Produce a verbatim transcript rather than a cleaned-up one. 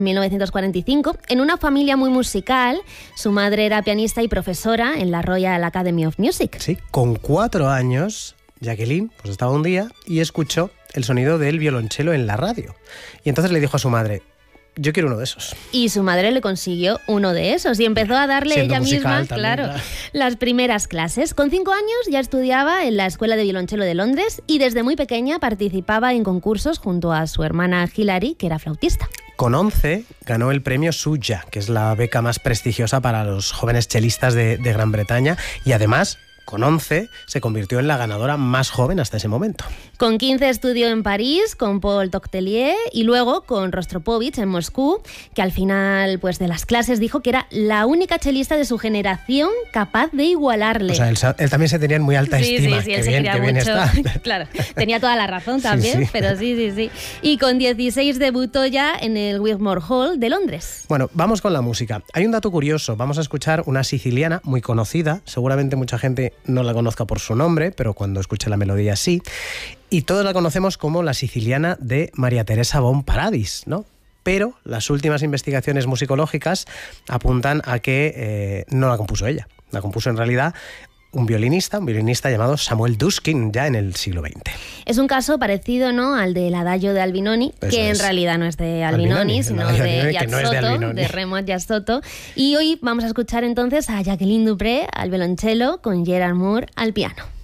mil novecientos cuarenta y cinco, en una familia muy musical. Su madre era pianista y profesora en la Royal Academy of Music. Sí, con cuatro años, Jacqueline pues estaba un día y escuchó el sonido del violonchelo en la radio. Y entonces le dijo a su madre: yo quiero uno de esos. Y su madre le consiguió uno de esos y empezó a darle Siendo ella misma, musical también, claro, claro, las primeras clases. Con cinco años ya estudiaba en la Escuela de Violonchelo de Londres y desde muy pequeña participaba en concursos junto a su hermana Hilary, que era flautista. Con once ganó el premio Suja, que es la beca más prestigiosa para los jóvenes chelistas de, de Gran Bretaña, y además, con once, se convirtió en la ganadora más joven hasta ese momento. Con quince estudió en París con Paul Tochtelier y luego con Rostropovich en Moscú, que al final pues, de las clases dijo que era la única chelista de su generación capaz de igualarle. O sea, él, él también se tenía en muy alta sí, estima. Sí, sí, qué él se bien, quería qué bien mucho. está. Claro, tenía toda la razón también, sí, sí. pero sí, sí, sí. Y con dieciséis debutó ya en el Wigmore Hall de Londres. Bueno, vamos con la música. Hay un dato curioso. Vamos a escuchar una siciliana muy conocida. Seguramente mucha gente no la conozca por su nombre, pero cuando escuche la melodía sí. Y todos la conocemos como la siciliana de María Teresa Bon Paradis, ¿no? Pero las últimas investigaciones musicológicas apuntan a que eh, no la compuso ella. La compuso en realidad un violinista, un violinista llamado Samuel Duskin, ya en el siglo veinte. Es un caso parecido, ¿no?, al del Adagio de Albinoni, Eso que es. en realidad no es de Albinoni, Albinoni sino el de Albinoni, que no es de Giazzotto, Albinoni. de Remo Giazzotto. Y hoy vamos a escuchar entonces a Jacqueline du Pré al violonchelo con Gerard Moore al piano.